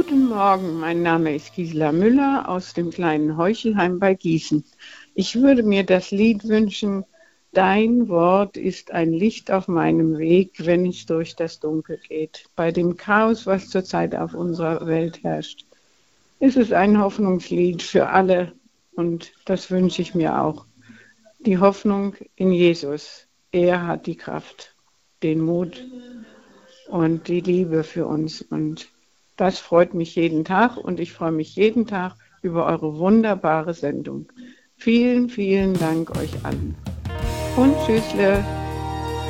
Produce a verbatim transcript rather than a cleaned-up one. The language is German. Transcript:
Guten Morgen, mein Name ist Gisela Müller aus dem kleinen Heuchelheim bei Gießen. Ich würde mir das Lied wünschen, Dein Wort ist ein Licht auf meinem Weg, wenn es durch das Dunkel geht. Bei dem Chaos, was zurzeit auf unserer Welt herrscht, ist es ein Hoffnungslied für alle und das wünsche ich mir auch. Die Hoffnung in Jesus. Er hat die Kraft, den Mut und die Liebe für uns. Und das freut mich jeden Tag und ich freue mich jeden Tag über eure wunderbare Sendung. Vielen, vielen Dank euch allen. Und tschüssle.